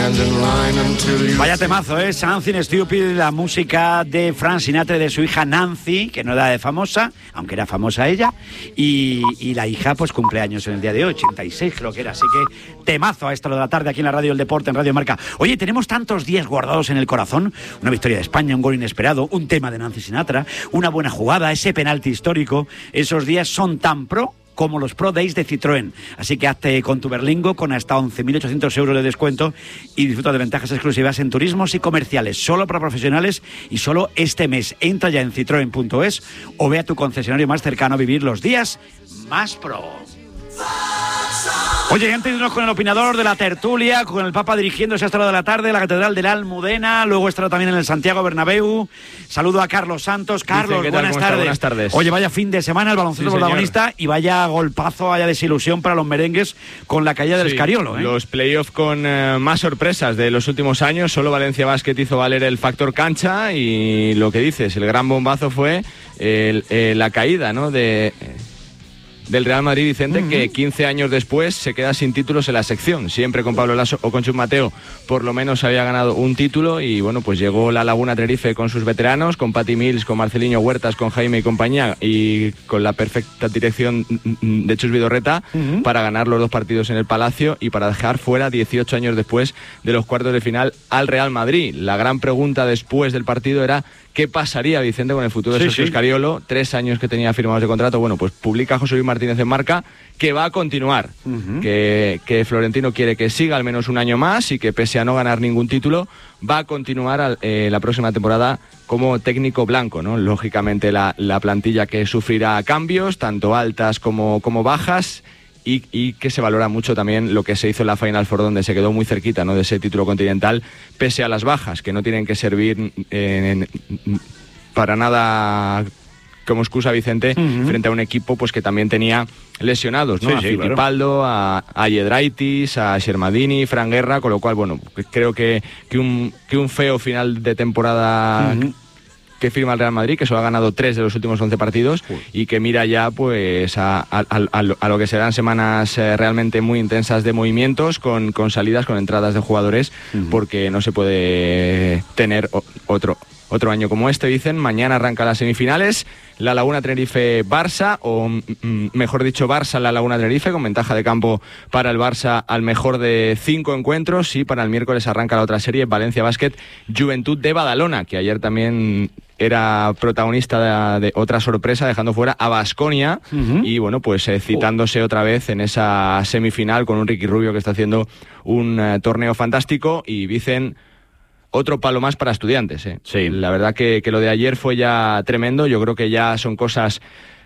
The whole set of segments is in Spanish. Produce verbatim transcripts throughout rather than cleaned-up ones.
Vaya temazo, ¿eh? Something Stupid, la música de Frank Sinatra y de su hija Nancy, que no era de famosa, aunque era famosa ella, y, y la hija pues cumpleaños en el día de hoy, ochenta y seis creo que era, así que temazo a esta hora de la tarde aquí en la Radio del Deporte, en Radio Marca. Oye, tenemos tantos días guardados en el corazón, una victoria de España, un gol inesperado, un tema de Nancy Sinatra, una buena jugada, ese penalti histórico, esos días son tan pro como los Pro Days de Citroën. Así que hazte con tu Berlingo con hasta once mil ochocientos euros de descuento y disfruta de ventajas exclusivas en turismos y comerciales, solo para profesionales y solo este mes. Entra ya en citroen punto es o ve a tu concesionario más cercano a vivir los días más pro. Oye, antes de irnos con el opinador de la tertulia, con el Papa dirigiéndose a esta hora de la tarde, la Catedral de la Almudena, luego estará también en el Santiago Bernabéu. Saludo a Carlos Santos. Carlos, Dice, buenas, tardes. buenas tardes. Oye, vaya fin de semana el baloncesto sí, protagonista y vaya golpazo, vaya desilusión para los merengues con la caída del sí, Escariolo, ¿eh? Los playoffs con eh, más sorpresas de los últimos años. Solo Valencia Basket hizo valer el factor cancha y lo que dices, el gran bombazo fue el, eh, la caída, ¿no? de... Eh, del Real Madrid, Vicente, uh-huh. que quince años después se queda sin títulos en la sección. Siempre con Pablo Laso o con Chus Mateo por lo menos había ganado un título y bueno, pues llegó la Laguna Tenerife con sus veteranos, con Pati Mills, con Marceliño Huertas, con Jaime y compañía y con la perfecta dirección de Chus Vidorreta uh-huh. para ganar los dos partidos en el Palacio y para dejar fuera dieciocho años después de los cuartos de final al Real Madrid. La gran pregunta después del partido era ¿qué pasaría, Vicente, con el futuro de sí, Sergio sí. Escariolo? Tres años que tenía firmados de contrato. Bueno, pues publica José Luis Martínez en Marca que va a continuar, uh-huh. que, que Florentino quiere que siga al menos un año más y que pese a no ganar ningún título, va a continuar eh, la próxima temporada como técnico blanco, ¿no? Lógicamente la, la plantilla que sufrirá cambios, tanto altas como, como bajas, y, y que se valora mucho también lo que se hizo en la Final Four, donde se quedó muy cerquita, ¿no?, de ese título continental, pese a las bajas, que no tienen que servir eh, en, para nada como excusa, Vicente, uh-huh. frente a un equipo pues que también tenía lesionados, ¿no? Sí, a sí, Fittipaldo, claro. a, a Yedraitis, a Shermadini, Fran Guerra, con lo cual, bueno, creo que, que, un, que un feo final de temporada... Uh-huh. que firma el Real Madrid, que solo ha ganado tres de los últimos once partidos Uy. y que mira ya pues a, a, a, a lo que serán semanas eh, realmente muy intensas de movimientos, con, con salidas, con entradas de jugadores, uh-huh. porque no se puede tener otro otro año como este, dicen. Mañana arranca las semifinales, la Laguna Tenerife-Barça, o mm, mejor dicho, Barça-La Laguna Tenerife, con ventaja de campo para el Barça al mejor de cinco encuentros, y para el miércoles arranca la otra serie, Valencia Basket Juventud de Badalona, que ayer también era protagonista de, de otra sorpresa, dejando fuera a Baskonia, uh-huh. y bueno, pues eh, citándose otra vez en esa semifinal con un Ricky Rubio que está haciendo un uh, torneo fantástico, y dicen otro palo más para Estudiantes, ¿eh? Sí. La verdad que, que lo de ayer fue ya tremendo. Yo creo que ya son cosas,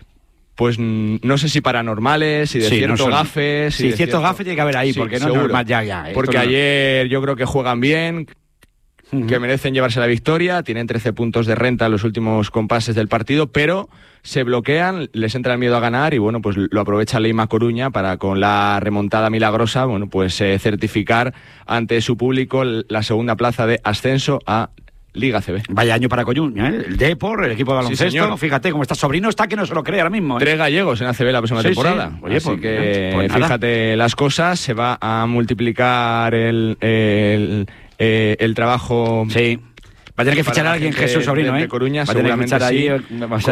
pues no sé si paranormales, y de sí, cierto no son... gafes. Sí, de cierto, cierto gafe tiene que haber ahí, sí, porque no seguro. Es normal ya, ya. Porque no... ayer yo creo que juegan bien, uh-huh. que merecen llevarse la victoria, tienen trece puntos de renta en los últimos compases del partido, pero se bloquean, les entra el miedo a ganar y bueno, pues lo aprovecha Leima Coruña para, con la remontada milagrosa, bueno, pues eh, certificar ante su público la segunda plaza de ascenso a Liga C B. Vaya año para Coruña, ¿eh? El Depor, el equipo de baloncesto, sí, fíjate cómo está sobrino, está que no se lo cree ahora mismo, ¿eh? Tres gallegos en A C B la próxima sí, temporada. Sí. Oye, así porque que, pues fíjate las cosas, se va a multiplicar el, el, el, el trabajo... Sí. Va a tener que fichar a alguien, Jesús Sobrino, ¿eh? De Coruña, va a tener que fichar sí, ahí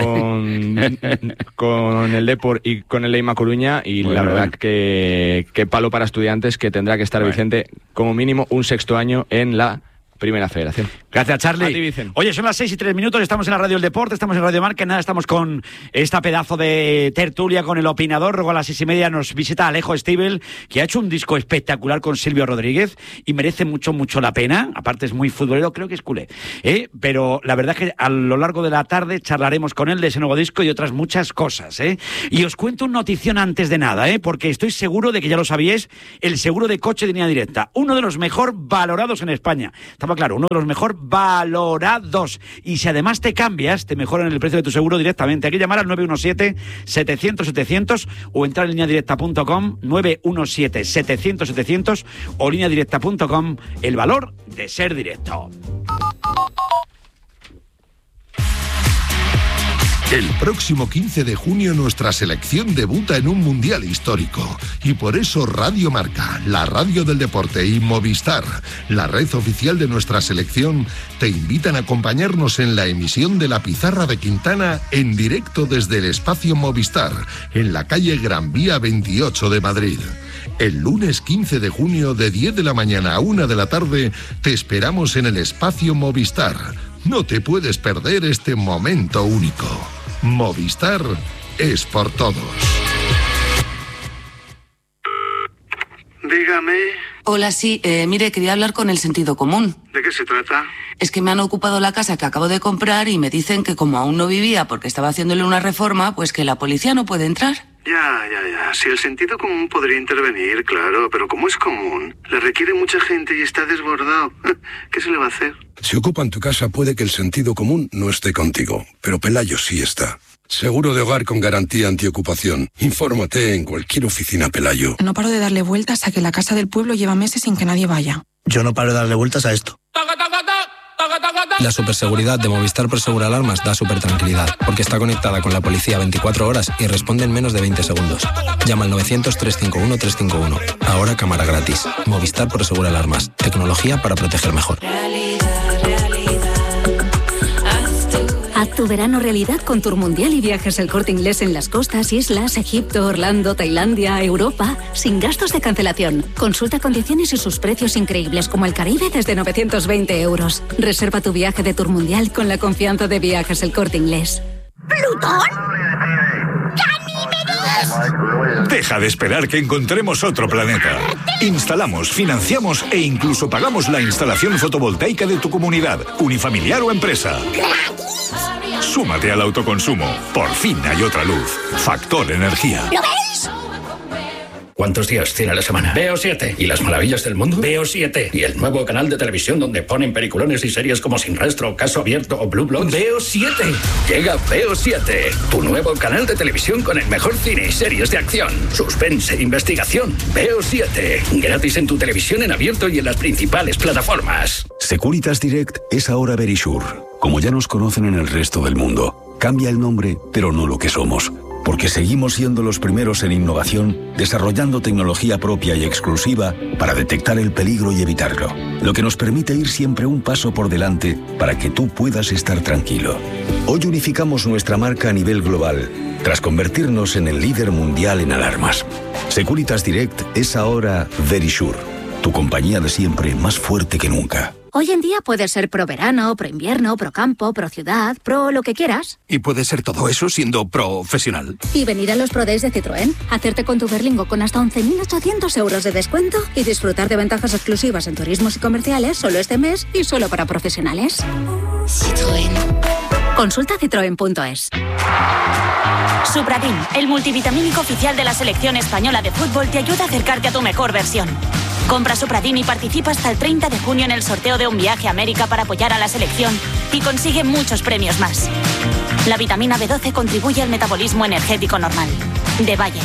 con, con el Depor y con el Leima Coruña, y bueno, la verdad bueno. que, que palo para Estudiantes, que tendrá que estar, bueno. Vicente, como mínimo un sexto año en la Primera Federación. Gracias, Charlie. A ti, Vicente. Oye, son las seis y tres minutos, estamos en la Radio del Deporte, estamos en Radio Marca, nada, estamos con esta pedazo de tertulia con el opinador. Luego a las seis y media nos visita Alejo Stivel, que ha hecho un disco espectacular con Silvio Rodríguez y merece mucho, mucho la pena. Aparte es muy futbolero, creo que es culé, ¿eh? Pero la verdad es que a lo largo de la tarde charlaremos con él de ese nuevo disco y otras muchas cosas, ¿eh? Y os cuento una notición antes de nada, ¿eh? Porque estoy seguro de que ya lo sabíais, el seguro de coche de línea directa, uno de los mejor valorados en España. Estamos claro, uno de los mejor valorados. Y si además te cambias, te mejoran el precio de tu seguro directamente. Hay que llamar al nueve uno siete, setecientos, setecientos o entrar en línea directa punto com, nueve uno siete, setecientos, setecientos o línea directa punto com. El valor de ser directo. El próximo quince de junio nuestra selección debuta en un mundial histórico y por eso Radio Marca, la radio del deporte y Movistar, la red oficial de nuestra selección, te invitan a acompañarnos en la emisión de La Pizarra de Quintana en directo desde el espacio Movistar, en la calle Gran Vía veintiocho de Madrid. El lunes quince de junio de diez de la mañana a una de la tarde te esperamos en el espacio Movistar. No te puedes perder este momento único. Movistar es por todos. Dígame. Hola, sí, eh, mire, quería hablar con el sentido común. ¿De qué se trata? Es que me han ocupado la casa que acabo de comprar y me dicen que como aún no vivía porque estaba haciéndole una reforma, pues que la policía no puede entrar. Ya, ya, ya. Si el sentido común podría intervenir, claro, pero como es común, le requiere mucha gente y está desbordado. ¿Qué se le va a hacer? Si ocupan tu casa puede que el sentido común no esté contigo, pero Pelayo sí está. Seguro de hogar con garantía antiocupación. Infórmate en cualquier oficina Pelayo. No paro de darle vueltas a que la casa del pueblo lleva meses sin que nadie vaya. Yo no paro de darle vueltas a esto. La superseguridad de Movistar Prosegur Alarmas da súper tranquilidad, porque está conectada con la policía veinticuatro horas y responde en menos de veinte segundos. Llama al novecientos, trescientos cincuenta y uno, trescientos cincuenta y uno. Ahora cámara gratis. Movistar Prosegur Alarmas. Tecnología para proteger mejor. Haz tu verano realidad con Tour Mundial y Viajes El Corte Inglés en las costas, islas, Egipto, Orlando, Tailandia, Europa, sin gastos de cancelación. Consulta condiciones y sus precios increíbles como el Caribe desde novecientos veinte euros. Reserva tu viaje de Tour Mundial con la confianza de Viajes El Corte Inglés. ¿Plutón? Deja de esperar que encontremos otro planeta. Instalamos, financiamos e incluso pagamos la instalación fotovoltaica de tu comunidad, unifamiliar o empresa. Súmate al autoconsumo. Por fin hay otra luz. Factor Energía. ¿Lo ves? ¿Cuántos días tiene la semana? Veo siete. ¿Y las maravillas del mundo? Veo siete. ¿Y el nuevo canal de televisión donde ponen peliculones y series como Sin Rastro, Caso Abierto o Blue Bloods? Veo siete. Llega Veo siete. Tu nuevo canal de televisión con el mejor cine y series de acción, suspense e investigación. Veo siete. Gratis en tu televisión en abierto y en las principales plataformas. Securitas Direct es ahora Verisure. Como ya nos conocen en el resto del mundo, cambia el nombre, pero no lo que somos. Porque seguimos siendo los primeros en innovación, desarrollando tecnología propia y exclusiva para detectar el peligro y evitarlo. Lo que nos permite ir siempre un paso por delante para que tú puedas estar tranquilo. Hoy unificamos nuestra marca a nivel global, tras convertirnos en el líder mundial en alarmas. Securitas Direct es ahora Verisure, tu compañía de siempre más fuerte que nunca. Hoy en día puedes ser pro verano, pro invierno, pro campo, pro ciudad, pro lo que quieras. Y puedes ser todo eso siendo profesional. Y venir a los Pro Days de Citroën, hacerte con tu Berlingo con hasta once mil ochocientos euros de descuento y disfrutar de ventajas exclusivas en turismos y comerciales solo este mes y solo para profesionales. Citroën. Consulta citroen punto es. Supradin, el multivitamínico oficial de la selección española de fútbol, te ayuda a acercarte a tu mejor versión. Compra Supradin y participa hasta el treinta de junio en el sorteo de un viaje a América para apoyar a la selección y consigue muchos premios más. La vitamina B doce contribuye al metabolismo energético normal. De Bayer.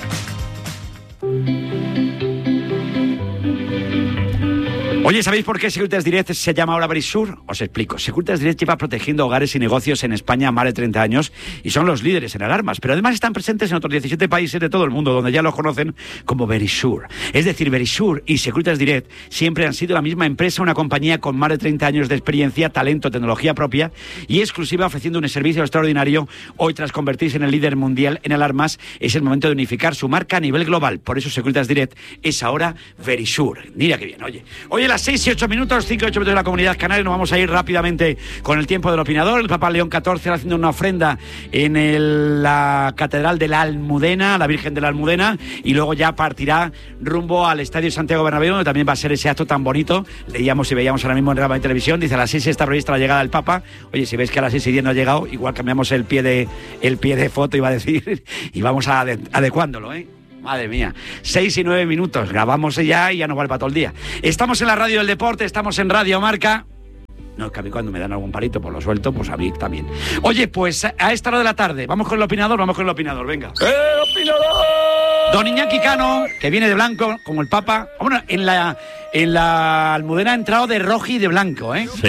Oye, ¿sabéis por qué Securitas Direct se llama ahora Verisure? Os explico. Securitas Direct lleva protegiendo hogares y negocios en España más de treinta años y son los líderes en alarmas, pero además están presentes en otros diecisiete países de todo el mundo donde ya los conocen como Verisure. Es decir, Verisure y Securitas Direct siempre han sido la misma empresa, una compañía con más de treinta años de experiencia, talento, tecnología propia y exclusiva, ofreciendo un servicio extraordinario. Hoy, tras convertirse en el líder mundial en alarmas, es el momento de unificar su marca a nivel global. Por eso Securitas Direct es ahora Verisure. Mira qué bien, oye. Oye, las seis y ocho minutos, cinco y ocho minutos de la Comunidad Canaria. Nos vamos a ir rápidamente con el tiempo del opinador. El Papa León catorce haciendo una ofrenda en el, la Catedral de la Almudena, la Virgen de la Almudena, y luego ya partirá rumbo al Estadio Santiago Bernabéu, donde también va a ser ese acto tan bonito. Leíamos y veíamos ahora mismo en Rama de Televisión, dice a las seis está prevista la llegada del Papa. Oye, si veis que a las seis y diez no ha llegado, igual cambiamos el pie de, el pie de foto, iba a decir, y vamos a ade- adecuándolo, ¿eh? Madre mía, seis y nueve minutos, grabamos ya y ya nos vale para todo el día. Estamos en la radio del deporte, estamos en Radio Marca. No, es que a mí cuando me dan algún palito, pues lo suelto, pues a mí también. Oye, pues a esta hora de la tarde, vamos con el opinador, vamos con el opinador, venga. ¡Eh, opinador! Don Iñaki Cano, que viene de blanco, como el Papa. Bueno, en la, en la Almudena ha entrado de rojo y de blanco, ¿eh? Sí.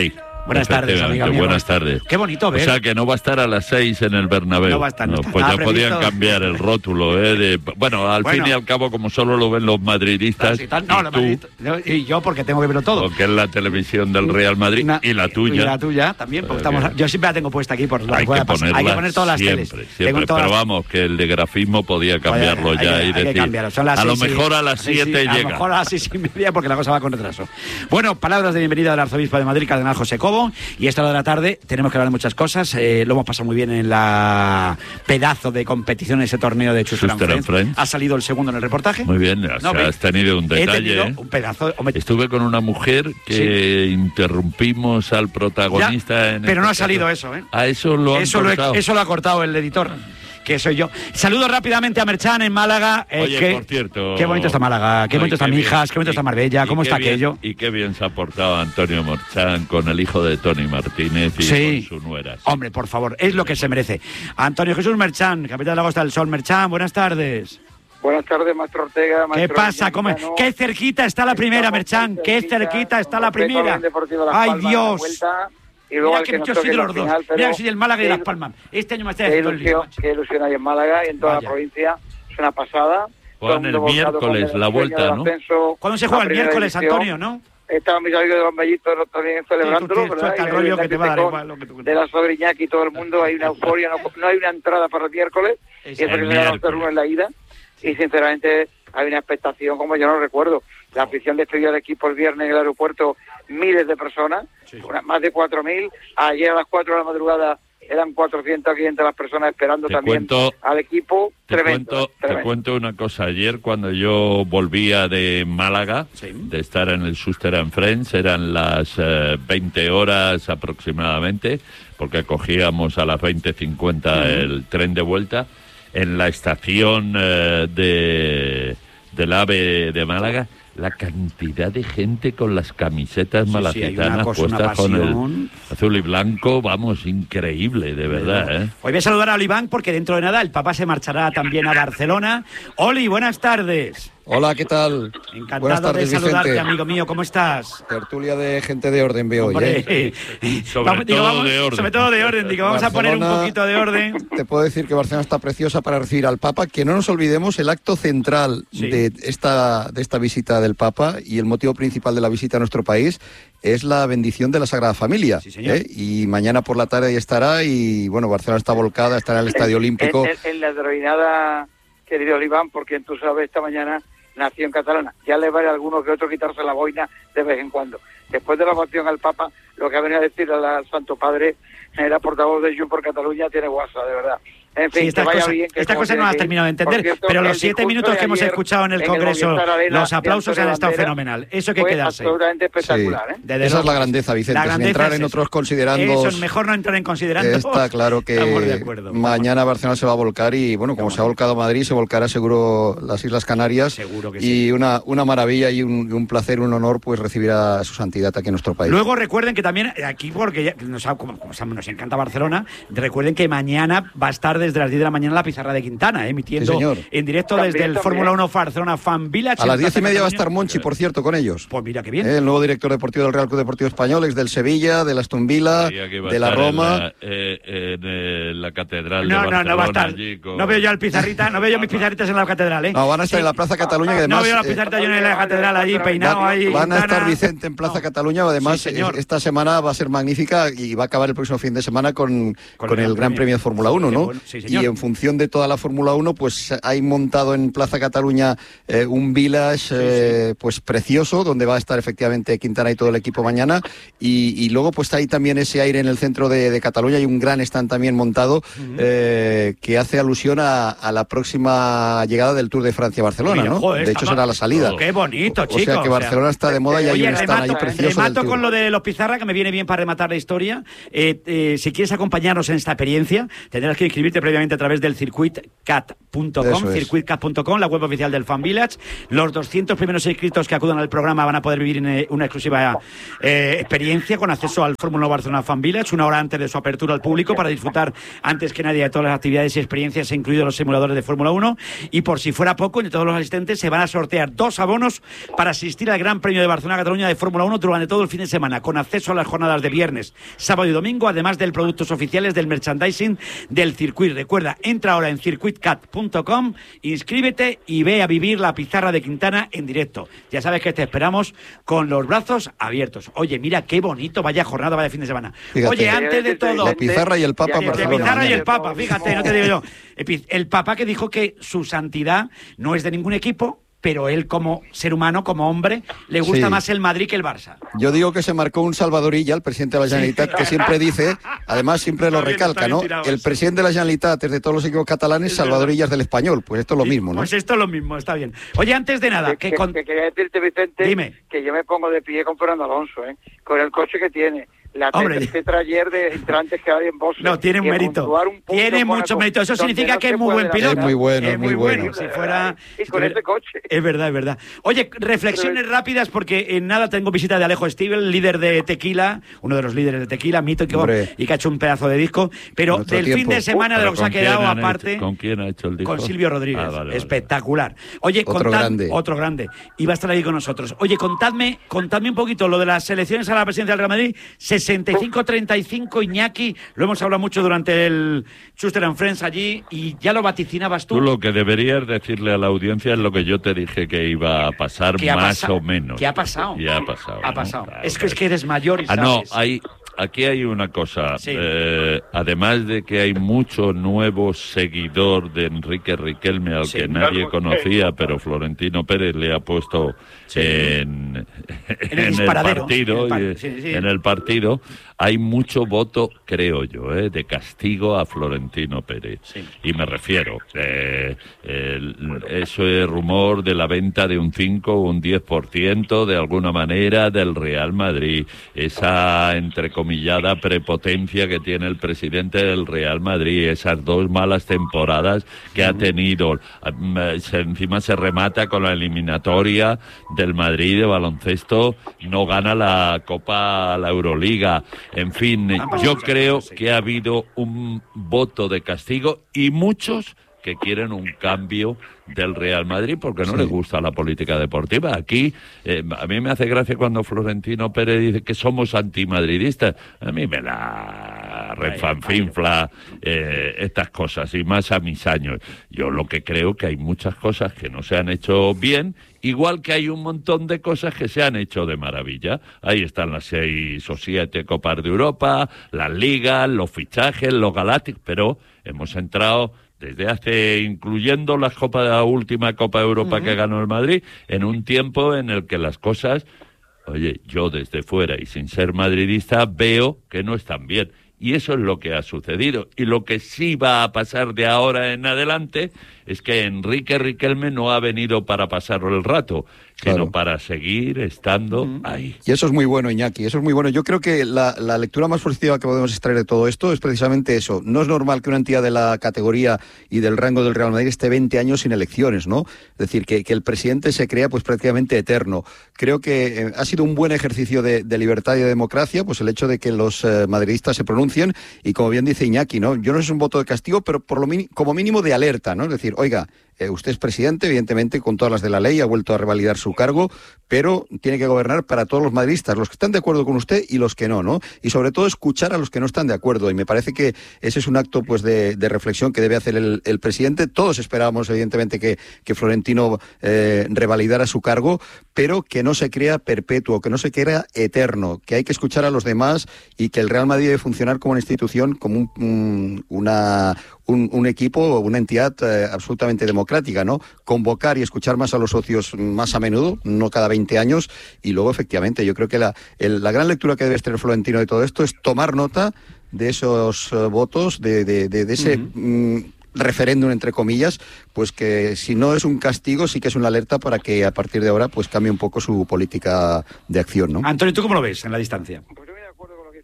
Buenas tardes, amiga mía. Buenas tardes. Qué bonito ver. O sea, que no va a estar a las seis en el Bernabéu. No va a estar. No, no está. Pues Ah, ya podían previsto. cambiar el rótulo, ¿eh? De, bueno, al Bueno. fin y al cabo, como solo lo ven los madridistas, Tal, no, y los tú, madridistas. No, y yo porque tengo que verlo todo. porque es la televisión del Real Madrid Una- y la tuya. Y la tuya también, porque Eh, estamos, que- yo siempre la tengo puesta aquí por la Hay que, rueda pas- ponerla hay que poner todas las siempre, teles. siempre, Tengo todas pero las- vamos, que el de grafismo podía cambiarlo Hay que- ya hay y que decir, cambiarlo. Son las a lo seis y- mejor a las sí, sí, siete A lo llega. mejor a las seis y media porque la cosa va con retraso. Bueno, palabras de bienvenida del arzobispo de Madrid, cardenal José Cobo, y a esta hora de la tarde tenemos que hablar de muchas cosas. Eh, lo hemos pasado muy bien en la pedazo de competición, ese torneo de Schuster and Schuster and Friends. Friends. Ha salido el segundo en el reportaje. Muy bien, o sea, No, ve- has tenido un He detalle. tenido ¿eh? un pedazo. hombre, Estuve con una mujer que interrumpimos al protagonista. Ya, en pero este no ha caso. salido eso, ¿eh? A eso lo han Eso lo, cortado. he- eso lo ha cortado el editor, que soy yo. Saludo rápidamente a Merchan en Málaga. eh, Oye, que- por cierto... Qué bonito está Málaga, qué Ay, bonito está bien. Mijas, qué bonito Y- está Marbella, y cómo qué está bien- aquello. Y qué bien se ha portado Antonio Morchán con el hijo de Tony Martínez y Sí. con su nuera. Hombre, por favor, es lo que se merece. Antonio Jesús Merchán, capitán de la Costa del Sol. Merchán, buenas tardes. Buenas tardes, maestro Ortega. ¿Qué maestro pasa? ¿Cómo es? Mexicano. Qué cerquita está la primera, Merchán. Qué cerquita está la Respeto primera. al Deportivo Las Ay, Palmas, la Dios. vuelta, y luego Mira al que que nos yo toque soy de la los dos. final, pero Mira que soy del Málaga y de qué- Las Palmas. Este año me está Qué haciendo el lío. ilusión, qué ilusión hay en Málaga y en toda Vaya. la provincia. Es una pasada. Todo Juegan el mundo volcado miércoles con la el vuelta, sueño ¿no? del ascenso, ¿Cuándo se la juega el primera miércoles, división. Antonio, no? Estaban mis amigos de los mellitos también celebrándolo, tienes- ¿verdad? suelta el Y rollo la que te va a dar con- igual lo que tú- De la Sogriñac y todo el mundo, hay una euforia, no, no hay una entrada para el miércoles, Es y eso el que se ganó miércoles. uno en la ida, y sinceramente hay una expectación como yo no recuerdo. La afición despedió al equipo el viernes en el aeropuerto, miles de personas, una- más de cuatro mil, ayer a las cuatro de la madrugada eran cuatrocientas, quinientas las personas esperando Te también cuento- al equipo, Te tremendo, cuento, te tremendo. cuento una cosa. Ayer, cuando yo volvía de Málaga, de estar en el Schuster and Friends, eran las eh, veinte horas aproximadamente, porque cogíamos a las veinte cincuenta Ujú. el tren de vuelta, en la estación eh, de, del AVE de Málaga, la cantidad de gente con las camisetas Sí, sí, hay una malacitanas cosa, una puestas con pasión. el azul y blanco, vamos, increíble, de verdad, ¿eh? Hoy voy a saludar a Oliván porque dentro de nada el papá se marchará también a Barcelona. Oli, buenas tardes. Hola, ¿qué tal? Encantado Buenas tardes, de saludarte, Vicente. amigo mío. ¿Cómo estás? Tertulia de gente de orden veo hoy, Hombre, ¿eh? Sobre vamos- digo, todo vamos- de orden. Sobre todo de orden. Digo, vamos a poner un Barcelona- poquito de orden. Te puedo decir que Barcelona está preciosa para recibir al Papa. Que no nos olvidemos el acto central Sí. de esta de esta visita del Papa y el motivo principal de la visita a nuestro país es la bendición de la Sagrada Familia. señor. ¿eh? Y mañana por la tarde ahí estará y bueno, Barcelona está volcada, estará en el Estadio Olímpico. En, en- en la heroinada, querido Oliván, porque tú sabes, esta mañana nació en Catalana. Ya le vale a alguno que otro quitarse la boina de vez en cuando. Después de la ovación al Papa, lo que ha venido a decir al, al Santo Padre, era portavoz de Junts por Cataluña, tiene guasa, de verdad. En fin, Sí, estas que vaya cosas, bien, que estas como cosas no tiene las has que ir. terminado de Por entender, cierto, pero los el siete discurso minutos de que hemos ayer escuchado en el en Congreso, Movistar Arena los de aplausos Antonio han estado Bandera fenomenal. Eso que fue quedarse. absolutamente espectacular, ¿eh? Desde Esa luego. es la grandeza, Vicente, La sin grandeza entrar es en eso. otros considerandos. Eso es mejor no entrar en considerando. Está claro Estamos de que acuerdo. mañana Barcelona se va a volcar y bueno, como se ha volcado Madrid, se volcará seguro las Islas Canarias. Seguro que y sí. una, una maravilla y un, un placer, un honor pues recibir a su santidad aquí en nuestro país. Luego recuerden que también aquí, porque ya nos, ha- como, como sabemos, nos encanta Barcelona, recuerden que mañana va a estar desde las diez de la mañana la pizarra de Quintana, eh, emitiendo Sí, señor. en directo También, desde el también. Fórmula uno Barcelona Fan Village. A en las diez y Plaza media va a Cataluña. estar Monchi, por cierto, con ellos. Pues mira qué bien. Eh, el nuevo director deportivo del Real Club Deportivo Español, ex del Sevilla, del Aston Villa, Creía que iba a de la estar en Roma. la, eh, en, eh, la catedral No, de no, Barcelona. no va a estar. allí con- No veo yo al pizarrita, no veo yo mis pizarritas en la catedral, ¿eh? No, van a estar Sí. en la Plaza Cataluña, que además No veo las eh, pizarritas yo en la catedral allí, peinado van, ahí. van a Quintana. estar Vicente en Plaza Cataluña. Además, Sí, señor. eh, esta semana va a ser magnífica y va a acabar el próximo fin de semana con, Con con el el Gran Gran Premio. Premio de Fórmula uno, ¿no? bueno, sí, señor. Y en función de toda la Fórmula uno, pues hay montado en Plaza Cataluña eh, un village eh, pues precioso, donde va a estar efectivamente Quintana y todo el equipo mañana. Y, y luego pues hay también ese aire en el centro de, de Cataluña. Hay un gran stand también montado eh, que hace alusión a, a la próxima llegada del Tour de Francia a Barcelona, Mira, ¿no? joder, de hecho está- será la salida. Qué bonito, O chicos. sea que Barcelona está de moda y hay Oye, un stand remato, ahí precioso del remato Tour. con lo de los Pizarra, que me viene bien para rematar la historia. Eh, eh, si quieres acompañarnos en esta experiencia, tendrás que inscribirte inscribirte previamente a través del circuit cat punto com, circuit cat punto com, la web oficial del Fan Village. Los doscientos primeros inscritos que acudan al programa van a poder vivir en una exclusiva eh, experiencia con acceso al Fórmula uno Barcelona Fan Village, una hora antes de su apertura al público, para disfrutar antes que nadie de todas las actividades y experiencias, incluidos los simuladores de Fórmula uno. Y por si fuera poco, entre todos los asistentes se van a sortear dos abonos para asistir al Gran Premio de Barcelona-Cataluña de Fórmula uno durante todo el fin de semana, con acceso a las jornadas de viernes, sábado y domingo, además de productos oficiales del merchandising del circuito. Recuerda, entra ahora en circuit cat punto com, inscríbete y ve a vivir la pizarra de Quintana en directo. Ya sabes que te esperamos con los brazos abiertos. Oye, mira qué bonito, vaya jornada, vaya fin de semana. Fíjate, Oye, antes de todo... La pizarra y el Papa. La pizarra y el Papa, fíjate, no te digo yo. El Papa que dijo que su santidad no es de ningún equipo, pero él como ser humano, como hombre, le gusta sí. más el Madrid que el Barça. Yo digo que se marcó un Salvadorilla, el presidente de la Generalitat, sí. que siempre dice, además siempre lo recalca, ¿no? El presidente de la Generalitat es de todos los equipos catalanes, es Salvadorilla es del español. Pues esto es lo mismo, ¿no? Pues esto es lo mismo, está bien. Oye, antes de nada... Que, que, con... que quería decirte, Vicente, Dime. que yo me pongo de pie con Fernando Alonso, ¿eh? Con el coche que tiene. La tetra ayer de entrantes que hay en Boston. No, tiene un mérito. Un tiene mucho mérito. Eso significa no que es muy buen piloto. Es muy bueno, es muy bueno. bueno. Si fuera... Y con este coche. Es verdad, es verdad. Oye, reflexiones Pero... rápidas, porque en nada tengo visita de Alejo Stivel, líder de Tequila, uno de los líderes de Tequila, mito y que, y que ha hecho un pedazo de disco. Pero del tiempo. fin de semana, uh, de lo que se ha quedado aparte... Hecho, ¿Con quién ha hecho el disco? Con Silvio Rodríguez. Ah, vale, Espectacular. Vale. Oye, otro contad, grande. Otro grande. Iba a estar ahí con nosotros. Oye, contadme, contadme un poquito lo de las elecciones a la presidencia del Real Madrid. sesenta y cinco treinta y cinco, Iñaki, lo hemos hablado mucho durante el Schuster and Friends allí, y ya lo vaticinabas tú. Tú lo que deberías decirle a la audiencia es lo que yo te dije que iba a pasar, más o menos. ¿Qué ha pasado? Ya ha pasado. Ha ¿no? pasado. Claro, es que es que eres mayor y ah, sabes. no, hay... Aquí hay una cosa, sí. eh, además de que hay mucho nuevo seguidor de Enrique Riquelme al sí, que nadie conocía, pero Florentino Pérez le ha puesto sí. en, en, el, en el partido, en el, sí, sí. en el partido, hay mucho voto, creo yo, eh, de castigo a Florentino Pérez. Sí. Y me refiero, eh, el, eso es rumor de la venta de un cinco o un diez por ciento de alguna manera del Real Madrid, esa entre comillas humillada prepotencia que tiene el presidente del Real Madrid, esas dos malas temporadas que ha tenido. Se, encima se remata con la eliminatoria del Madrid de baloncesto, no gana la Copa, la Euroliga. En fin, yo creo que ha habido un voto de castigo y muchos que quieren un cambio del Real Madrid porque no sí. les gusta la política deportiva. Aquí, eh, a mí me hace gracia cuando Florentino Pérez dice que somos antimadridistas. A mí me la refanfinfla eh, estas cosas, y más a mis años. Yo lo que creo que hay muchas cosas que no se han hecho bien, igual que hay un montón de cosas que se han hecho de maravilla. Ahí están las seis o siete Copas de Europa, las ligas, los fichajes, los galácticos, pero hemos entrado... desde hace, incluyendo la, Copa, la última Copa de Europa uh-huh. que ganó el Madrid, en un tiempo en el que las cosas, oye, yo desde fuera y sin ser madridista, veo que no están bien. Y eso es lo que ha sucedido. Y lo que sí va a pasar de ahora en adelante es que Enrique Riquelme no ha venido para pasar el rato, sino claro. para seguir estando uh-huh. ahí. Y eso es muy bueno, Iñaki, eso es muy bueno. Yo creo que la, la lectura más positiva que podemos extraer de todo esto es precisamente eso. No es normal que una entidad de la categoría y del rango del Real Madrid esté veinte años sin elecciones, ¿no? Es decir, que, que el presidente se crea pues prácticamente eterno. Creo que eh, ha sido un buen ejercicio de, de libertad y de democracia, pues el hecho de que los eh, madridistas se pronuncien, y como bien dice Iñaki, ¿no? Yo no sé si es un voto de castigo, pero por lo mini, como mínimo de alerta, ¿no? Es decir, oiga, eh, usted es presidente, evidentemente, con todas las de la ley, ha vuelto a revalidar su cargo, pero tiene que gobernar para todos los madridistas, los que están de acuerdo con usted y los que no, ¿no? Y sobre todo escuchar a los que no están de acuerdo, y me parece que ese es un acto pues de, de reflexión que debe hacer el, el presidente. Todos esperábamos, evidentemente, que, que Florentino eh, revalidara su cargo, pero que no se crea perpetuo, que no se crea eterno, que hay que escuchar a los demás y que el Real Madrid debe funcionar como una institución, como un, un, una, un, un equipo, una entidad eh, absolutamente democrática, ¿no? Convocar y escuchar más a los socios más a menudo, no cada veinte años, y luego, efectivamente, yo creo que la, el, la gran lectura que debe tener Florentino de todo esto es tomar nota de esos uh, votos, de, de, de, de ese... Uh-huh. Mm, referéndum, entre comillas, pues que si no es un castigo, sí que es una alerta para que a partir de ahora pues cambie un poco su política de acción, ¿no? Antonio, ¿tú cómo lo ves en la distancia? Pues yo estoy de acuerdo con lo que dice Iñaki, que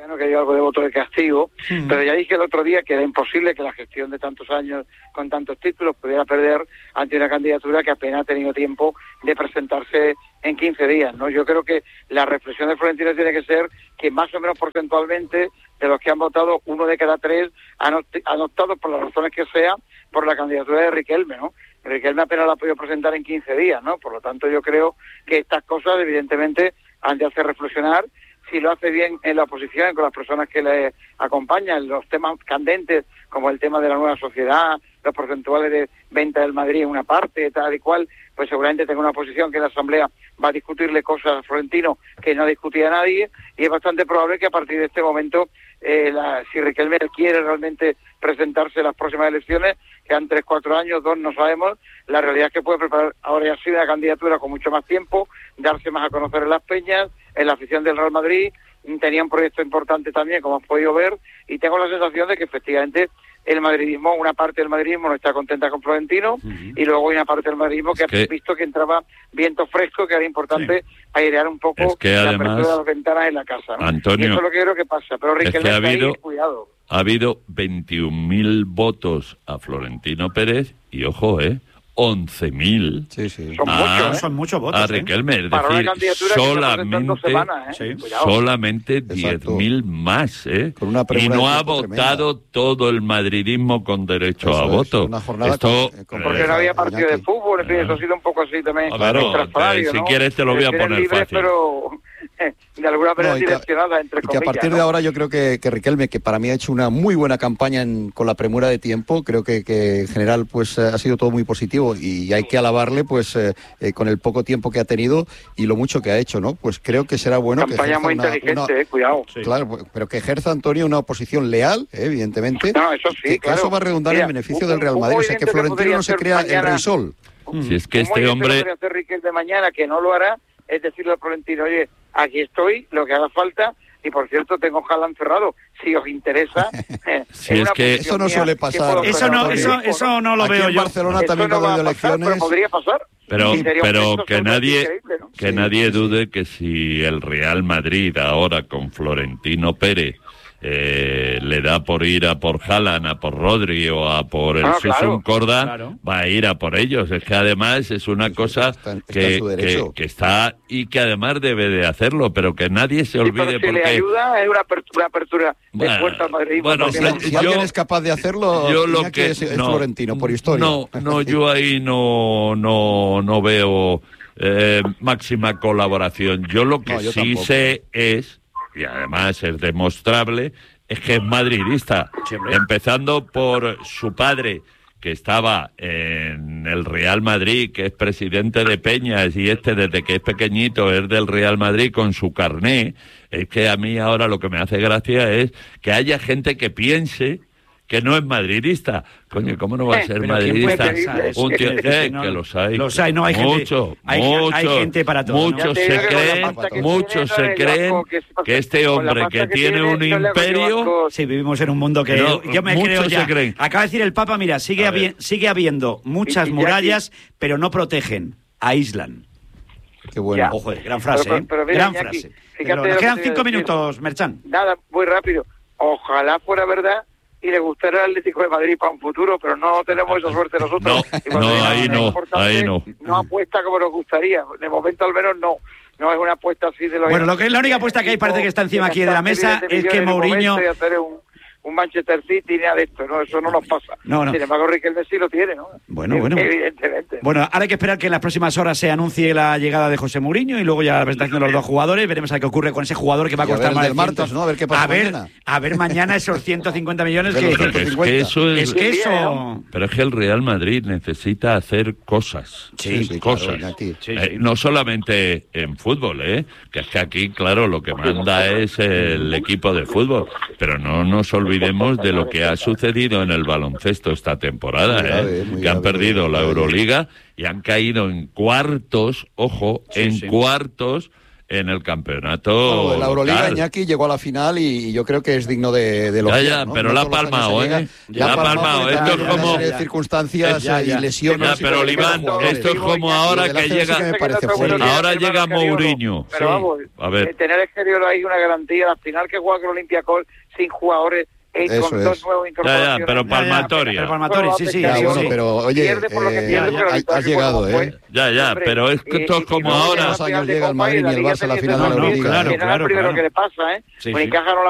que hay algo de voto de castigo, Mm. pero ya dije el otro día que era imposible que la gestión de tantos años con tantos títulos pudiera perder ante una candidatura que apenas ha tenido tiempo de presentarse en quince días, ¿no? Yo creo que la reflexión de Florentino tiene que ser que más o menos porcentualmente de los que han votado, uno de cada tres han, opt- han optado, por las razones que sea, por la candidatura de Riquelme, ¿no? Riquelme apenas la ha podido presentar en quince días, ¿no? Por lo tanto, yo creo que estas cosas, evidentemente, han de hacer reflexionar. Si lo hace bien en la oposición, con las personas que le acompañan, los temas candentes, como el tema de la nueva sociedad, los porcentuales de venta del Madrid en una parte, tal y cual, pues seguramente tenga una posición que la Asamblea va a discutirle cosas a Florentino que no discutía nadie, y es bastante probable que a partir de este momento, eh, la, si Riquelme quiere realmente presentarse en las próximas elecciones, quedan tres, cuatro años, dos, no sabemos, la realidad es que puede preparar ahora ya sí una candidatura con mucho más tiempo, darse más a conocer en las peñas, en la afición del Real Madrid. Tenía un proyecto importante también, como has podido ver, y tengo la sensación de que efectivamente el madridismo, una parte del madridismo no está contenta con Florentino, uh-huh. y luego hay una parte del madridismo que, que ha visto que entraba viento fresco, que era importante sí. airear un poco es que la además, apertura de las ventanas en la casa, ¿no? Antonio, y eso es lo que creo que pasa, pero Riquelme es que ha habido, ahí, cuidado. Ha habido veintiún mil votos a Florentino Pérez y, ojo, eh, once mil sí, sí. Son, a, muchos, ¿eh? son muchos votos. A Riquelme, ¿eh? es decir, solamente, semanas, ¿eh? sí. solamente diez mil más, ¿eh? Con una y no ha votado tremenda. Todo el madridismo con derecho eso a es, voto. Una jornada Esto, con, con porque no había partido de fútbol, en fin, eso ha sido un poco así también. Claro, te, si ¿no? quieres te lo voy a poner libres, fácil. Pero de alguna manera no, y direccionada, que, entre y comillas. que a partir ¿no? de ahora yo creo que, que Riquelme, que para mí ha hecho una muy buena campaña en, con la premura de tiempo, creo que, que en general pues ha sido todo muy positivo y hay que alabarle pues eh, eh, con el poco tiempo que ha tenido y lo mucho que ha hecho, ¿no? Pues creo que será bueno campaña que ejerza muy una, inteligente, una, eh, cuidado. Sí. Claro, pero que ejerza Antonio una oposición leal, eh, evidentemente. No, eso sí, que, claro. que eso va a redundar Mira, en beneficio un, del Real Madrid, o sea que Florentino no se crea mañana, el rey sol. Si es que este hombre que hacer Riquelme mañana, que no lo hará, es decirle a Florentino, oye, aquí estoy, lo que haga falta. Y por cierto, tengo Haaland cerrado. Si os interesa. Eh, si es que eso no suele pasar. Eso no, eso, eso no lo Aquí veo en yo. Barcelona eso también no cuando va hay a pasar, elecciones. pero podría pasar. Pero, pero que nadie, ¿no? que sí, nadie sí, dude sí. que si el Real Madrid ahora con Florentino Pérez eh, le da por ir a por Haaland, a por Rodri o a por el ah, Susun claro, Corda, claro. va a ir a por ellos. Es que además es una sí, cosa está, está que, que, que está y que además debe de hacerlo, pero que nadie se sí, olvide pero si porque... le ayuda es una apertura, apertura bueno, de puerta al Madrid. Bueno, si, yo, si alguien es capaz de hacerlo, yo lo que, que es, es no, Florentino, por historia. No, no, yo ahí no, no, no veo eh, máxima colaboración. Yo lo que No, yo sí tampoco. sé es, y además es demostrable, es que es madridista, Siempre. empezando por su padre, que estaba en el Real Madrid, que es presidente de Peñas, y este desde que es pequeñito es del Real Madrid con su carné. Es que a mí ahora lo que me hace gracia es que haya gente que piense que no es madridista. Coño, ¿cómo no va a ser Pero madridista? ¿quién puede pensar Un tío, eso? eh, No, que los hay. los hay, no, hay gente- mucho, hay- mucho, hay gente para todo, ¿no? Muchos Ya te se digo que con la creen, pasta que muchos tiene, se no le creen hago que se pase- que este con la hombre pasta que que tiene tiene, un no le hago yo imperio... banco. Sí, vivimos en un mundo que No, yo me muchos creo ya. se creen. Acaba de decir el Papa, mira, sigue, A ver. habi- sigue habiendo muchas Y- y ya murallas, pero no protegen, aíslan. Qué bueno. Ya. Ojo, eh, gran frase, Pero- ¿eh? pero mira, gran Iñaki, frase. fíjate Pero lo nos que quedan te cinco voy a decir. minutos, Merchan. Nada, muy rápido. Ojalá fuera verdad y le gustara el Atlético de Madrid para un futuro, pero no tenemos esa suerte nosotros. No, Y cuando no, llega ahí una no, importante, ahí no. No apuesta como nos gustaría. De momento al menos no. No es una apuesta así de los... Bueno, lo que la única apuesta que hay parece que está encima aquí de la mesa es que Mourinho... Y hacer un, un Manchester City ni nada de esto, ¿no? Eso no nos pasa. No, no. Sin embargo, Riquelme sí lo tiene, ¿no? Bueno, bueno. Evidentemente. Bueno, ahora hay que esperar que en las próximas horas se anuncie la llegada de José Mourinho y luego ya la presentación de los dos jugadores. Veremos a ver qué ocurre con ese jugador que va a Y a costar ver el más del de martes, ciento- ¿no? A ver qué pasa a ver, mañana. a ver mañana esos ciento cincuenta millones De que... los Pero que es que eso es... Es que Sí, eso... Pero es que el Real Madrid necesita hacer cosas. Sí, sí, cosas. claro, Iñaki. Sí, Eh, sí. no solamente en fútbol, ¿eh? Que es que aquí, claro, lo que manda es el equipo de fútbol. Pero no nos olvidemos de lo que ha sucedido en el baloncesto esta temporada, Muy grave, ¿eh? muy Que han grave, perdido muy la grave. Euroliga y han caído en cuartos, ojo, Sí, en sí. cuartos en el campeonato. Bueno, la Euroliga, local. Iñaki llegó a la final y yo creo que es digno de, de elogiar, Ya, ya, ¿no? pero No la ha todos los años palmado, se llega. ¿eh? La La ha palmado. porque Esto también es una como... serie de circunstancias Ya, y ya. lesiones. Ya, pero y Iván, jugadores. esto es como ahora que llega... Sí que me parece fuerte. Ahora llega Mourinho. Pero vamos, A ver. eh, tener exterior ahí una garantía. La final que juega con Olympiacos sin jugadores eh, Eso con es. dos nuevos incorporaciones. Ya, ya, pero palmatoria. Pero palmatoria, sí, sí. Ya, sí, bueno, sí. pero oye, Pierde por lo que eh, pierde, pero la has- victoria has que llegado, fue como ¿eh? Ya, ya, Hombre, pero es que y- esto es y como luego ahora... en la Dos años final de llega el Copa Madrid y la ni el Liga Barça a la tenía final de la que Euroliga. ser Claro, el claro, primero claro. que le pasa, ¿eh? Sí, Pues sí. encajan